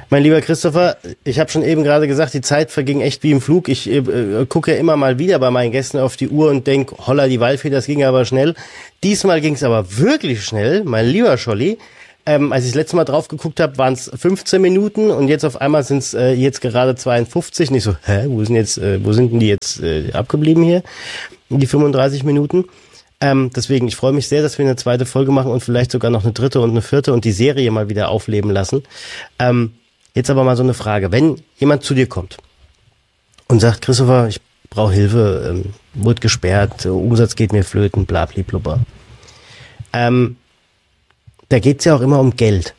Mein lieber Christopher, ich habe schon eben gerade gesagt, die Zeit verging echt wie im Flug. Ich gucke ja immer mal wieder bei meinen Gästen auf die Uhr und denk, holla die Waldfee, das ging aber schnell. Diesmal ging es aber wirklich schnell, mein lieber Scholli. Als ich das letzte Mal drauf geguckt habe, waren es 15 Minuten und jetzt auf einmal sind es jetzt gerade 52. Und ich so, wo sind denn die jetzt abgeblieben hier? Die 35 Minuten. Deswegen, ich freue mich sehr, dass wir eine zweite Folge machen und vielleicht sogar noch eine dritte und eine vierte und die Serie mal wieder aufleben lassen. Jetzt aber mal so eine Frage. Wenn jemand zu dir kommt und sagt, Christopher, ich brauche Hilfe, wurde gesperrt, Umsatz geht mir flöten, bla bla blubber. Da geht's ja auch immer um Geld.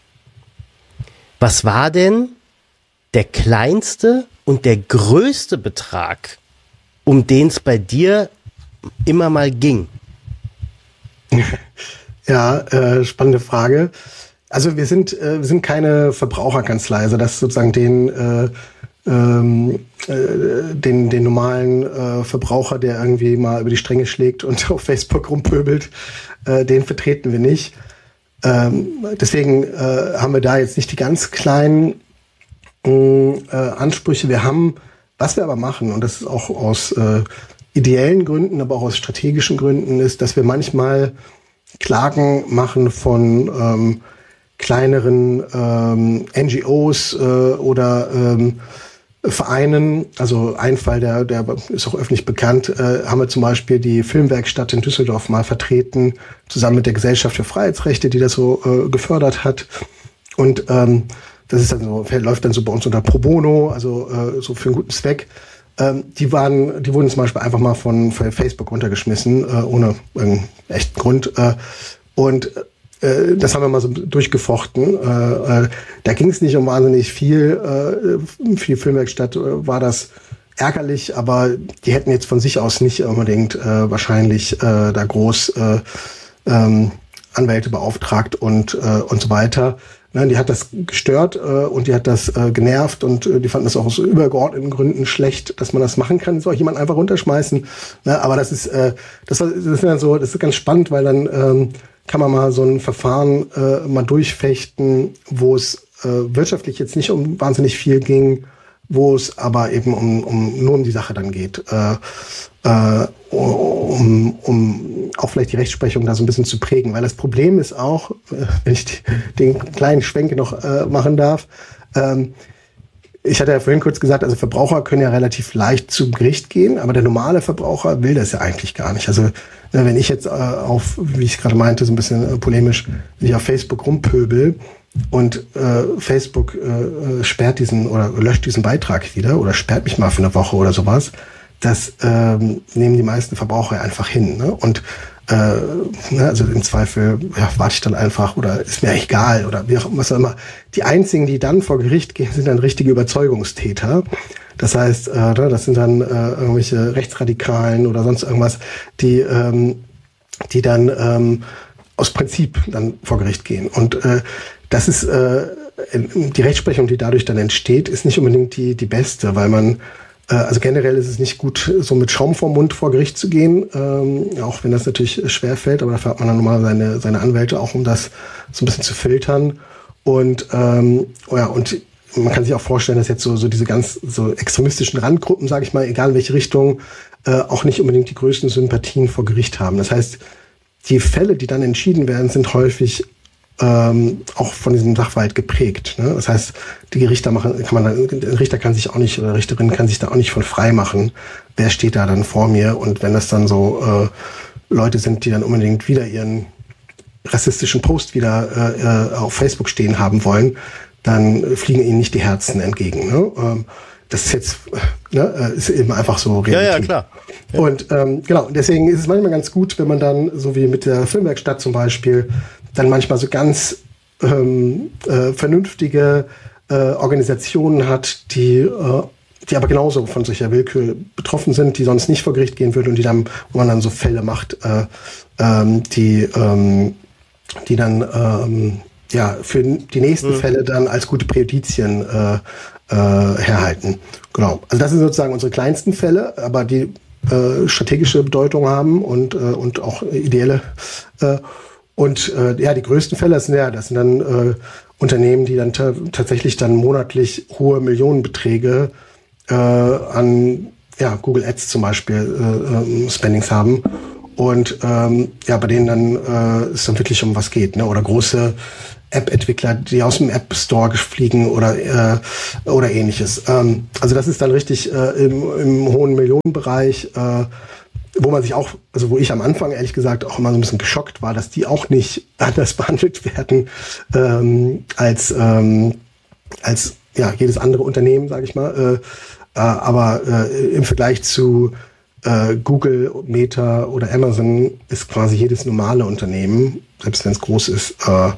Was war denn der kleinste und der größte Betrag, um den es bei dir immer mal ging? Ja, spannende Frage. Also wir sind keine Verbraucherkanzlei, also das sozusagen den normalen Verbraucher, der irgendwie mal über die Stränge schlägt und auf Facebook rumpöbelt, den vertreten wir nicht. Deswegen haben wir da jetzt nicht die ganz kleinen Ansprüche. Was wir aber machen, und das ist auch aus ideellen Gründen, aber auch aus strategischen Gründen, ist, dass wir manchmal Klagen machen von kleineren NGOs oder Vereinen. Also ein Fall, der ist auch öffentlich bekannt, haben wir zum Beispiel die Filmwerkstatt in Düsseldorf mal vertreten, zusammen mit der Gesellschaft für Freiheitsrechte, die das so gefördert hat. Und das ist dann so, läuft dann so bei uns unter Pro Bono, also so für einen guten Zweck. Die wurden zum Beispiel einfach mal von Facebook runtergeschmissen, ohne irgendeinen echten Grund. Und das haben wir mal so durchgefochten. Da ging es nicht um wahnsinnig viel. Für die Filmwerkstatt war das ärgerlich, aber die hätten jetzt von sich aus nicht unbedingt wahrscheinlich da groß Anwälte beauftragt und so weiter. Nein, die hat das gestört und die hat das genervt und die fanden das auch aus übergeordneten Gründen schlecht, dass man das machen kann. Soll jemand einfach runterschmeißen? Ne, aber das ist ganz spannend, weil dann kann man mal so ein Verfahren mal durchfechten, wo es wirtschaftlich jetzt nicht um wahnsinnig viel ging, wo es aber eben nur um die Sache dann geht, um auch vielleicht die Rechtsprechung da so ein bisschen zu prägen. Weil das Problem ist auch, wenn ich den kleinen Schwenk noch machen darf, ich hatte ja vorhin kurz gesagt, also Verbraucher können ja relativ leicht zum Gericht gehen, aber der normale Verbraucher will das ja eigentlich gar nicht. Also wenn ich jetzt wie ich gerade meinte, so ein bisschen polemisch, wenn ich auf Facebook rumpöbel und Facebook sperrt oder löscht diesen Beitrag wieder oder sperrt mich mal für eine Woche oder sowas, das nehmen die meisten Verbraucher einfach hin. Ne? Und also im Zweifel warte ich dann einfach oder ist mir egal oder wie auch immer. Die einzigen, die dann vor Gericht gehen, sind dann richtige Überzeugungstäter. Das heißt, das sind dann irgendwelche Rechtsradikalen oder sonst irgendwas, die dann aus Prinzip dann vor Gericht gehen. Und das ist die Rechtsprechung, die dadurch dann entsteht, ist nicht unbedingt die beste, weil man also generell ist es nicht gut, so mit Schaum vorm Mund vor Gericht zu gehen, auch wenn das natürlich schwer fällt, aber dafür hat man dann normal seine Anwälte auch, um das so ein bisschen zu filtern. Und und man kann sich auch vorstellen, dass jetzt so diese ganz so extremistischen Randgruppen, sage ich mal, egal in welche Richtung, auch nicht unbedingt die größten Sympathien vor Gericht haben. Das heißt, die Fälle, die dann entschieden werden, sind häufig auch von diesem Sachverhalt geprägt. Ne? Das heißt, der Richter kann sich auch nicht, oder Richterin kann sich da auch nicht von frei machen. Wer steht da dann vor mir? Und wenn das dann so Leute sind, die dann unbedingt wieder ihren rassistischen Post wieder auf Facebook stehen haben wollen, dann fliegen ihnen nicht die Herzen entgegen. Ne? Das ist jetzt ist eben einfach so Realität. Ja, klar. Ja. Und genau, deswegen ist es manchmal ganz gut, wenn man dann, so wie mit der Filmwerkstatt zum Beispiel, dann manchmal so ganz vernünftige Organisationen hat, die aber genauso von solcher Willkür betroffen sind, die sonst nicht vor Gericht gehen würden und wo man dann so Fälle macht, die dann für die nächsten Fälle dann als gute Präjudizien herhalten. Genau. Also das sind sozusagen unsere kleinsten Fälle, aber die strategische Bedeutung haben und auch ideelle. Die größten Fälle, das sind dann Unternehmen, die dann tatsächlich dann monatlich hohe Millionenbeträge an Google Ads zum Beispiel Spendings haben und bei denen dann es dann wirklich um was geht, ne? Oder große App-Entwickler, die aus dem App Store fliegen oder ähnliches. Also das ist dann richtig im hohen Millionenbereich, wo man sich auch, also wo ich am Anfang ehrlich gesagt auch immer so ein bisschen geschockt war, dass die auch nicht anders behandelt werden als jedes andere Unternehmen, sage ich mal. Aber im Vergleich zu Google, Meta oder Amazon ist quasi jedes normale Unternehmen, selbst wenn es groß ist,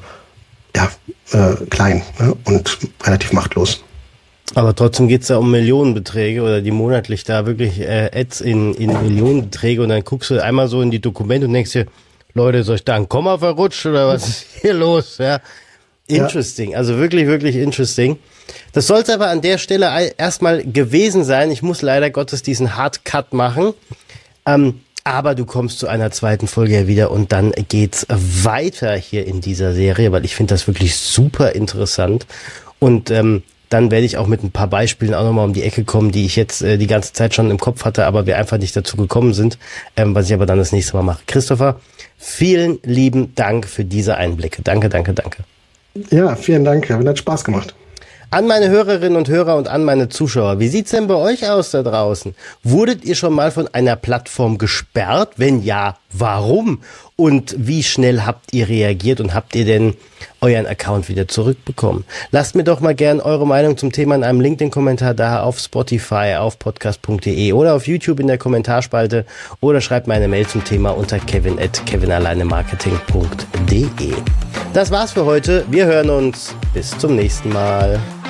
klein, ne? Und relativ machtlos. Aber trotzdem geht's da um Millionenbeträge oder die monatlich da wirklich Ads in Millionenbeträge und dann guckst du einmal so in die Dokumente und denkst dir, Leute, ist euch da ein Komma verrutscht oder was ist hier los? Ja, interesting, also wirklich, wirklich interesting. Das soll es aber an der Stelle erstmal gewesen sein. Ich muss leider Gottes diesen Hardcut machen. Aber du kommst zu einer zweiten Folge ja wieder und dann geht's weiter hier in dieser Serie, weil ich finde das wirklich super interessant. Und dann werde ich auch mit ein paar Beispielen auch nochmal um die Ecke kommen, die ich jetzt die ganze Zeit schon im Kopf hatte, aber wir einfach nicht dazu gekommen sind, was ich aber dann das nächste Mal mache. Christopher, vielen lieben Dank für diese Einblicke. Danke, danke, danke. Ja, vielen Dank. Hat Spaß gemacht. An meine Hörerinnen und Hörer und an meine Zuschauer, wie sieht's denn bei euch aus da draußen? Wurdet ihr schon mal von einer Plattform gesperrt? Wenn ja, warum? Und wie schnell habt ihr reagiert und habt ihr denn euren Account wieder zurückbekommen? Lasst mir doch mal gern eure Meinung zum Thema in einem LinkedIn-Kommentar da auf Spotify, auf podcast.de oder auf YouTube in der Kommentarspalte oder schreibt mir eine Mail zum Thema unter kevin@kevinalleinemarketing.de. Das war's für heute. Wir hören uns. Bis zum nächsten Mal.